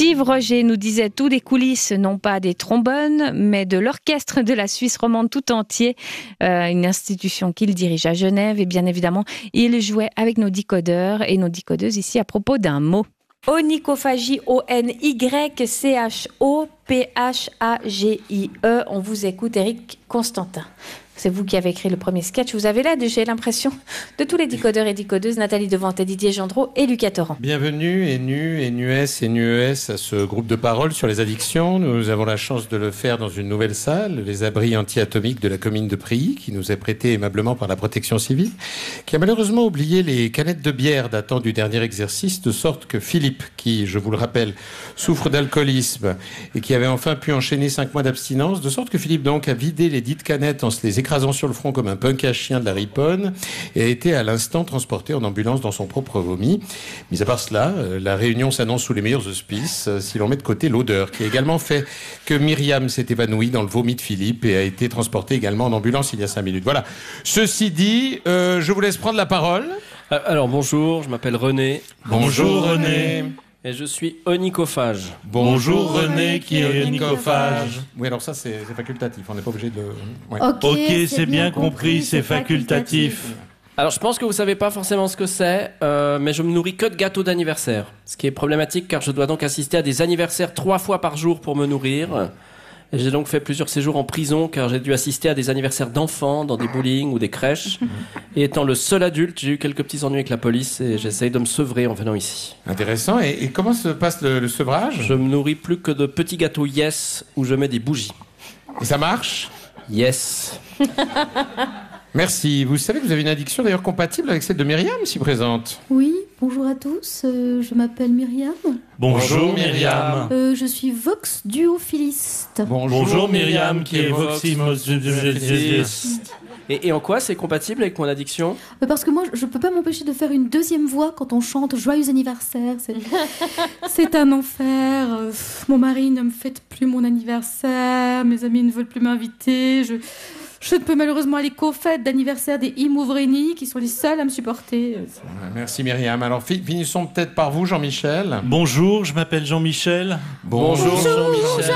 Gilles Roger nous disait tout des coulisses, non pas des trombones, mais de l'orchestre de la Suisse romande tout entier, une institution qu'il dirige à Genève. Et bien évidemment, il jouait avec nos décodeurs et nos décodeuses ici à propos d'un mot. Onychophagie, Onychophagie. On vous écoute, Éric Constantin. C'est vous qui avez écrit le premier sketch. Vous avez l'aide, j'ai l'impression, de tous les décodeurs et décodeuses, Nathalie Devante, Didier Gendreau et Lucas Torrent. Bienvenue, ENU, ENUS, ENUES, à ce groupe de parole sur les addictions. Nous avons la chance de le faire dans une nouvelle salle, les abris anti-atomiques de la commune de Prilly, qui nous est prêtée aimablement par la protection civile, qui a malheureusement oublié les canettes de bière datant du dernier exercice, de sorte que Philippe, qui, je vous le rappelle, souffre d'alcoolisme et qui avait enfin pu enchaîner 5 mois d'abstinence, de sorte que Philippe donc a vidé les dites canettes en se les écrasant sur le front comme un punk à chien de la riponne et a été à l'instant transporté en ambulance dans son propre vomi. Mis à part cela, la réunion s'annonce sous les meilleurs auspices si l'on met de côté l'odeur qui a également fait que Myriam s'est évanouie dans le vomi de Philippe et a été transportée également en ambulance il y a 5 minutes. Voilà. Ceci dit, je vous laisse prendre la parole. Alors bonjour, je m'appelle René. Bonjour René. Et je suis onychophage. Bonjour René qui est onychophage. Oui, alors ça c'est facultatif, on n'est pas obligé de... Ouais. Ok, c'est bien compris, c'est facultatif. Alors je pense que vous savez pas forcément ce que c'est, mais je me nourris que de gâteaux d'anniversaire. Ce qui est problématique car je dois donc assister à des anniversaires 3 fois par jour pour me nourrir. Et j'ai donc fait plusieurs séjours en prison car j'ai dû assister à des anniversaires d'enfants dans des bowling ou des crèches. Et étant le seul adulte, j'ai eu quelques petits ennuis avec la police et j'essaye de me sevrer en venant ici. Intéressant. Et comment se passe le sevrage ? Je me nourris plus que de petits gâteaux Yes où je mets des bougies. Et ça marche ? Yes. Merci. Vous savez que vous avez une addiction d'ailleurs compatible avec celle de Myriam, si présente. Oui, bonjour à tous, je m'appelle Myriam. Bonjour Myriam. Je suis Vox duophiliste. Bonjour Myriam qui est voximophiliste. Et en quoi c'est compatible avec mon addiction ? Parce que moi, je peux pas m'empêcher de faire une deuxième voix quand on chante Joyeux anniversaire. C'est un enfer. Mon mari ne me fête plus mon anniversaire. Mes amis ne veulent plus m'inviter. Je ne peux malheureusement aller qu'aux fêtes d'anniversaire des Imouvréni, qui sont les seuls à me supporter. Merci Myriam. Alors finissons peut-être par vous, Jean-Michel. Bonjour, je m'appelle Jean-Michel. Bonjour Jean-Michel.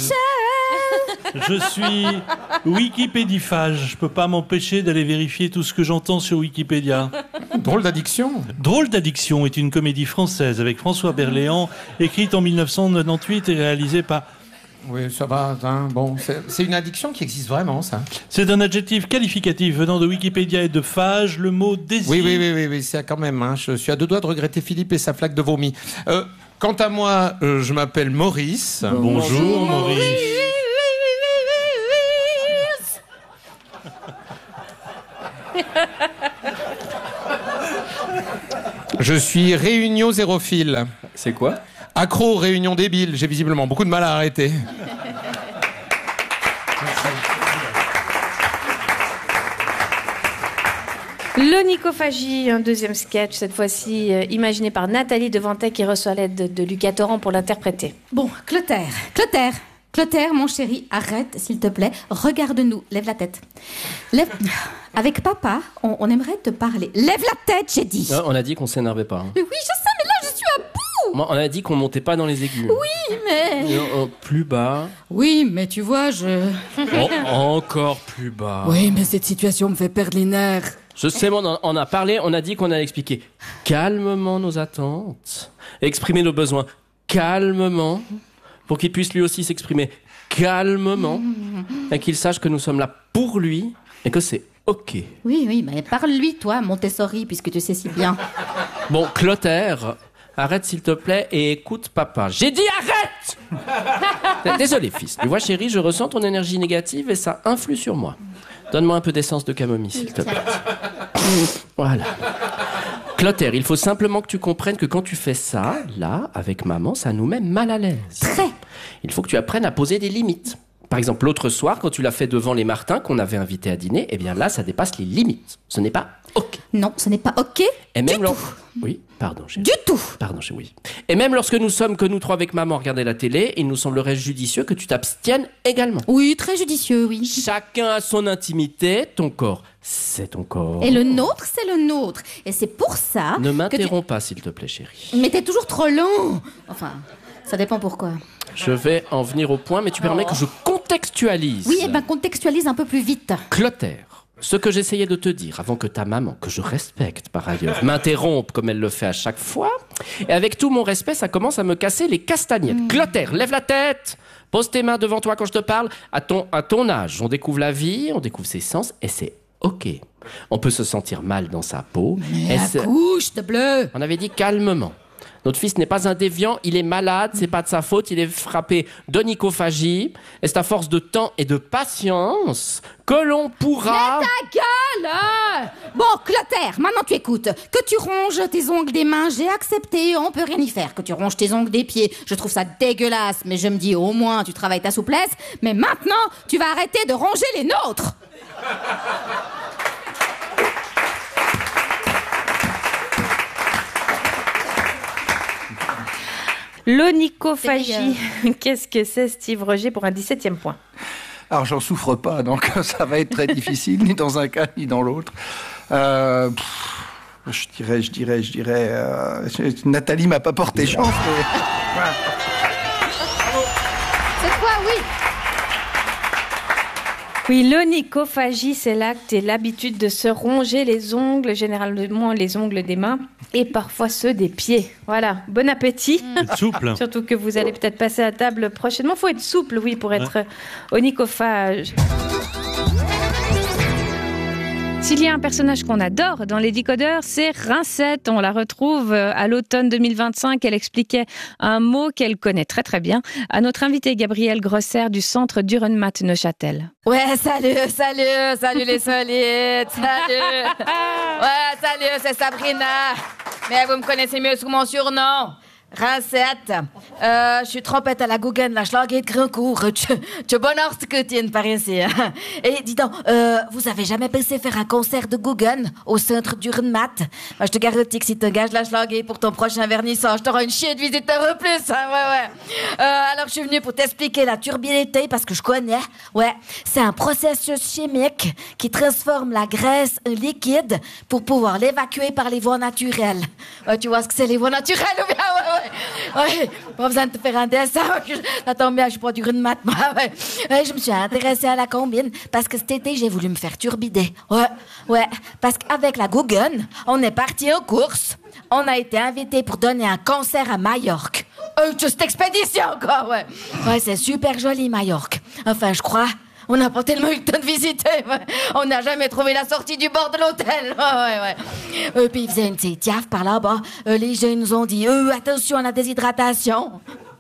Je suis wikipédiphage. Je peux pas m'empêcher d'aller vérifier tout ce que j'entends sur Wikipédia. Drôle d'addiction. Drôle d'addiction est une comédie française avec François Berléand, écrite en 1998 et réalisée par... Oui, ça va. Hein. Bon, c'est une addiction qui existe vraiment, ça. C'est un adjectif qualificatif venant de Wikipédia et de phage, le mot désir. Oui, c'est quand même. Hein. Je suis à 2 doigts de regretter Philippe et sa flaque de vomi. Quant à moi, je m'appelle Maurice. Bonjour Maurice. Je suis réunion zérophile. C'est quoi ? Accro aux réunions débiles. J'ai visiblement beaucoup de mal à arrêter. L'onychophagie, un deuxième sketch, cette fois-ci imaginé par Nathalie Devante qui reçoit l'aide de Lucas Torrent pour l'interpréter. Bon, Clotaire, mon chéri, arrête, s'il te plaît. Regarde-nous, lève la tête. Avec papa, on aimerait te parler. Lève la tête, j'ai dit. On a dit qu'on s'énervait pas. Hein. Mais oui, je sais, mais là, je suis à bout. On a dit qu'on montait pas dans les aigus. Oui, mais... Plus bas. Oui, mais tu vois, Encore plus bas. Oui, mais cette situation me fait perdre les nerfs. Je sais, on a parlé, on a dit qu'on allait expliquer calmement nos attentes, exprimer nos besoins calmement, pour qu'il puisse lui aussi s'exprimer calmement, et qu'il sache que nous sommes là pour lui, et que c'est OK. Oui, mais parle-lui, toi, Montessori, puisque tu sais si bien. Bon, Clotaire, arrête s'il te plaît et écoute papa. J'ai dit arrête. Désolé fils, tu vois chérie, je ressens ton énergie négative et ça influe sur moi. Donne-moi un peu d'essence de camomille, s'il te plaît. Voilà. Clotaire, il faut simplement que tu comprennes que quand tu fais ça, là, avec maman, ça nous met mal à l'aise. Très. Il faut que tu apprennes à poser des limites. Par exemple, l'autre soir, quand tu l'as fait devant les Martins, qu'on avait invités à dîner, eh bien là, ça dépasse les limites. Ce n'est pas OK. Non, ce n'est pas OK Et même du tout. Oui, pardon, chérie. Du tout. Pardon, chérie, oui. Et même lorsque nous sommes que nous 3 avec maman à regarder la télé, il nous semblerait judicieux que tu t'abstiennes également. Oui, très judicieux, oui. Chacun a son intimité, ton corps, c'est ton corps. Et le nôtre, c'est le nôtre. Et c'est pour ça Ne m'interromps pas, s'il te plaît, chérie. Mais t'es toujours trop long. Enfin, Ça dépend pourquoi. Je vais en venir au point, mais tu permets que je contextualise. Oui, contextualise un peu plus vite. Clotaire, ce que j'essayais de te dire avant que ta maman, que je respecte par ailleurs, m'interrompe comme elle le fait à chaque fois, et avec tout mon respect, ça commence à me casser les castagnettes. Clotaire, lève la tête, pose tes mains devant toi quand je te parle. À ton âge, on découvre la vie, on découvre ses sens, et c'est OK. On peut se sentir mal dans sa peau. Mais accouche, de bleu. On avait dit calmement. Notre fils n'est pas un déviant, il est malade, c'est pas de sa faute, il est frappé d'onychophagie. Et c'est à force de temps et de patience que l'on pourra... Mais ta gueule! Bon, Clotaire, maintenant tu écoutes. Que tu ronges tes ongles des mains, j'ai accepté, on peut rien y faire. Que tu ronges tes ongles des pieds, je trouve ça dégueulasse, mais je me dis au moins tu travailles ta souplesse. Mais maintenant, tu vas arrêter de ronger les nôtres. L'onychophagie, qu'est-ce que c'est, Steve Roger, pour un 17e point? Alors, j'en souffre pas, donc ça va être très difficile, ni dans un cas, ni dans l'autre. Je dirais... Nathalie m'a pas porté chance, mais... Cette fois, oui. Oui, l'onychophagie, c'est l'acte et l'habitude de se ronger les ongles, généralement les ongles des mains et parfois ceux des pieds. Voilà, bon appétit. Être souple. Surtout que vous allez peut-être passer à table prochainement. Il faut être souple, oui, pour être onychophage. S'il y a un personnage qu'on adore dans les décodeurs, c'est Rincette. On la retrouve à l'automne 2025. Elle expliquait un mot qu'elle connaît très très bien à notre invité Gabrielle Grosser du centre Dürrenmatt Neuchâtel. Ouais, salut les solides, salut. Ouais, salut, c'est Sabrina. Mais vous me connaissez mieux sous mon surnom. Rincette. Je suis trompette à la Guggen, la Schlager de Grandcourt. Tu bonheur ce que tu par ici. Et dis donc, vous avez jamais pensé faire un concert de Guggen au centre Dürrenmatt? Je te garantis que si tu engages la Schlager pour ton prochain vernissage, t'auras une chier de visiteurs en plus. Hein, ouais. Alors, je suis venue pour t'expliquer la turbidité parce que je connais. Ouais, c'est un processus chimique qui transforme la graisse en liquide pour pouvoir l'évacuer par les voies naturelles. Tu vois ce que c'est les voies naturelles ou bien? Ouais, pas besoin de te faire un dessin. Ça tombe bien, je suis pas du Dürrenmatt. Ouais, je me suis intéressée à la combine parce que cet été, j'ai voulu me faire turbider. Ouais, parce qu'avec la Guggen, on est parti en course. On a été invité pour donner un concert à Majorque. Cette expédition, quoi, ouais. Ouais, c'est super joli, Majorque. Enfin, je crois. On n'a pas tellement eu le temps de visiter. Ouais. On n'a jamais trouvé la sortie du bord de l'hôtel. Ouais. Puis ils faisaient une petite tiaf par là-bas. Les jeunes nous ont dit, attention à la déshydratation.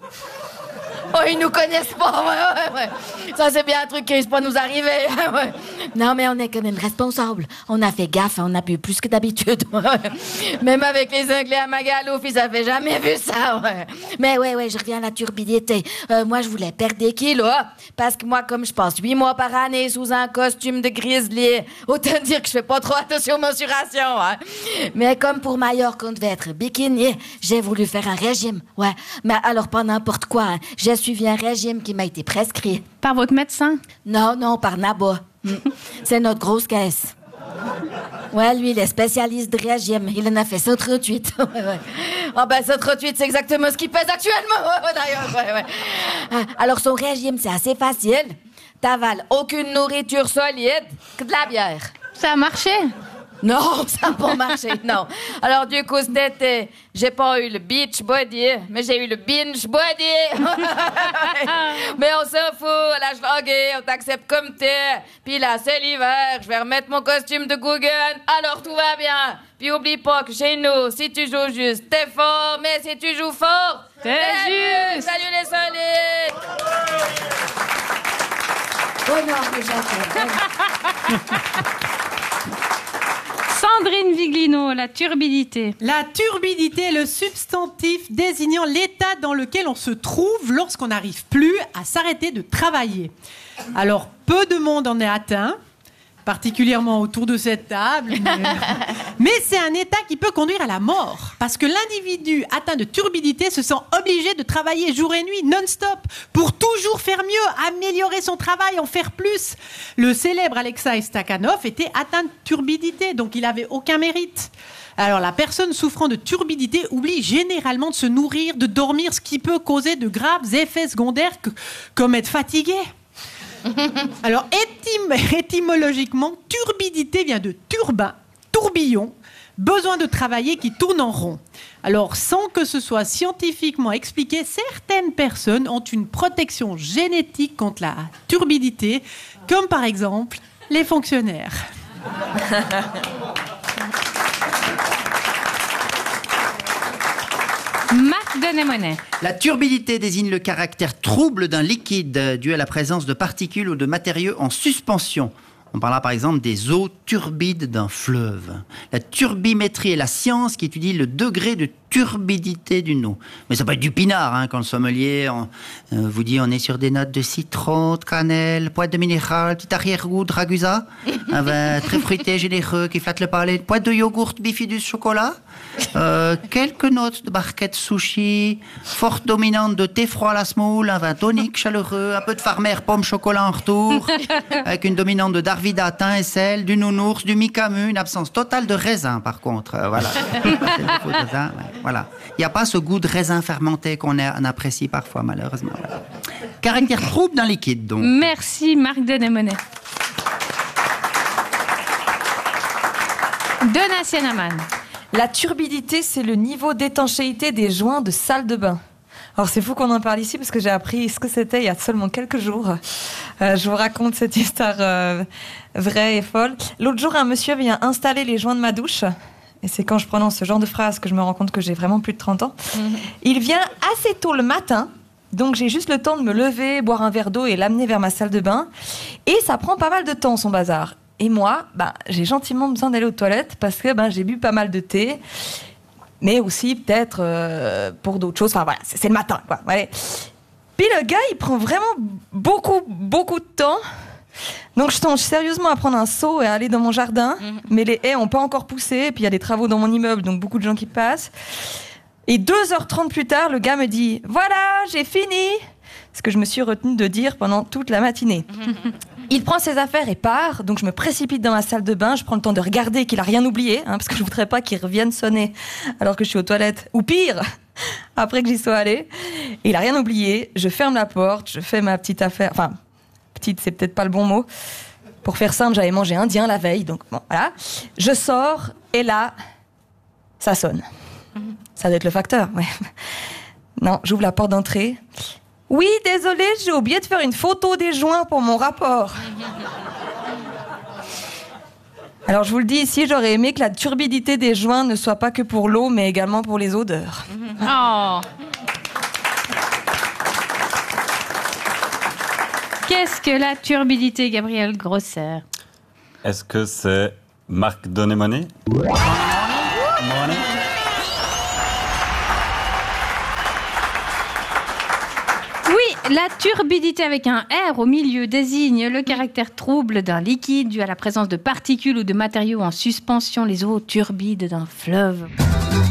Oh, ils nous connaissent pas. Ouais. Ça, c'est bien un truc qui risque pas de nous arriver. Ouais. Non, mais on est quand même responsables. On a fait gaffe, on a bu plus que d'habitude. Même avec les Anglais à Magalouf, ils avaient jamais vu ça. Ouais. Mais ouais, je reviens à la turbidité. Moi, je voulais perdre des kilos. Parce que moi, comme je passe 8 mois par année sous un costume de grizzly, autant dire que je fais pas trop attention aux mensurations. Hein. Mais comme pour Majorque, on devait être bikini, j'ai voulu faire un régime. Ouais. Mais alors, pas n'importe quoi. Hein. J'ai suivi un régime qui m'a été prescrit. Par votre médecin? Non, par Nabo. C'est notre grosse caisse. Ouais, lui, il est spécialiste de régime. Il en a fait 138. Ouais. Oh, 138, c'est exactement ce qu'il pèse actuellement. D'ailleurs, ouais. Alors, son régime, c'est assez facile. T'avales aucune nourriture solide que de la bière. Ça a marché? Non, ça n'a pas marché, non. Alors, du coup, cet été, j'ai pas eu le beach body, mais j'ai eu le binge body. Mais on s'en fout, la Schlager, on t'accepte comme t'es. Puis là, c'est l'hiver, je vais remettre mon costume de Guggen, alors tout va bien. Puis oublie pas que chez nous, si tu joues juste, t'es fort, mais si tu joues fort, t'es juste. Salut les solides. Bonheur que j'ai. Sandrine Viglino, la turbidité. La turbidité est le substantif désignant l'état dans lequel on se trouve lorsqu'on n'arrive plus à s'arrêter de travailler. Alors, peu de monde en est atteint, particulièrement autour de cette table. Mais c'est un état qui peut conduire à la mort. Parce que l'individu atteint de turbidité se sent obligé de travailler jour et nuit, non-stop, pour toujours faire mieux, améliorer son travail, en faire plus. Le célèbre Alexei Stakhanov était atteint de turbidité, donc il n'avait aucun mérite. Alors, la personne souffrant de turbidité oublie généralement de se nourrir, de dormir, ce qui peut causer de graves effets secondaires comme être fatigué. Alors, étymologiquement, turbidité vient de turbin, tourbillon, besoin de travailler qui tourne en rond. Alors, sans que ce soit scientifiquement expliqué, certaines personnes ont une protection génétique contre la turbidité, comme par exemple les fonctionnaires. Marc Denemonet. La turbidité désigne le caractère trouble d'un liquide dû à la présence de particules ou de matériaux en suspension. On parlera par exemple des eaux turbides d'un fleuve. La turbimétrie est la science qui étudie le degré de turbidité d'une eau. Mais ça peut être du pinard, quand le sommelier vous dit on est sur des notes de citron, de cannelle, pointe de minéral, petit arrière-goût de ragusa, un vin très fruité, généreux, qui flatte le palais, pointe de yogourt bifidus chocolat, quelques notes de barquette sushi, forte dominante de thé froid à la semoule, un vin tonique chaleureux, un peu de farmer pomme chocolat en retour, avec une dominante de Darvida, thym et sel, du nounours, du micamu, une absence totale de raisin par contre. Voilà. Voilà. Il n'y a pas ce goût de raisin fermenté qu'on apprécie parfois, malheureusement. Voilà. Caractère trouble d'un liquide, donc. Merci, Marc Denemonet. Donatien Amann. La turbidité, c'est le niveau d'étanchéité des joints de salle de bain. Alors c'est fou qu'on en parle ici parce que j'ai appris ce que c'était il y a seulement quelques jours. Je vous raconte cette histoire vraie et folle. L'autre jour, un monsieur vient installer les joints de ma douche. Et c'est quand je prononce ce genre de phrase que je me rends compte que j'ai vraiment plus de 30 ans. Il vient assez tôt le matin, donc j'ai juste le temps de me lever, boire un verre d'eau et l'amener vers ma salle de bain. Et ça prend pas mal de temps, son bazar. Et moi, j'ai gentiment besoin d'aller aux toilettes parce que j'ai bu pas mal de thé, mais aussi peut-être pour d'autres choses. Enfin voilà, c'est le matin, quoi. Allez. Puis le gars, il prend vraiment beaucoup de temps. Donc je songe sérieusement à prendre un seau et à aller dans mon jardin, mais les haies n'ont pas encore poussé, et puis il y a des travaux dans mon immeuble, donc beaucoup de gens qui passent. Et 2h30 plus tard, le gars me dit « Voilà, j'ai fini !» Ce que je me suis retenue de dire pendant toute la matinée. Il prend ses affaires et part, donc je me précipite dans ma salle de bain, je prends le temps de regarder qu'il a rien oublié, parce que je voudrais pas qu'il revienne sonner alors que je suis aux toilettes, ou pire, après que j'y sois allée. Et il a rien oublié, je ferme la porte, je fais ma petite affaire, enfin, petite, c'est peut-être pas le bon mot. Pour faire simple, j'avais mangé indien la veille, donc bon, voilà. Je sors, et là, ça sonne. Ça doit être le facteur, ouais. Non, j'ouvre la porte d'entrée. Oui, désolé, j'ai oublié de faire une photo des joints pour mon rapport. Alors, je vous le dis ici, j'aurais aimé que la turbidité des joints ne soit pas que pour l'eau, mais également pour les odeurs. Oh. Qu'est-ce que la turbidité, Gabriel Grosser? Est-ce que c'est Marc Denemonet? Oui, la turbidité avec un R au milieu désigne le caractère trouble d'un liquide dû à la présence de particules ou de matériaux en suspension, les eaux turbides d'un fleuve.